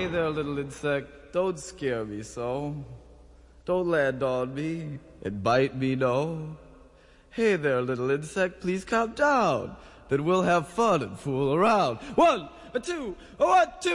Hey there, little insect, don't scare me so. Don't land on me and bite me, no. Hey there, little insect, please calm down. Then we'll have fun and fool around. 1, 2, 1, 2.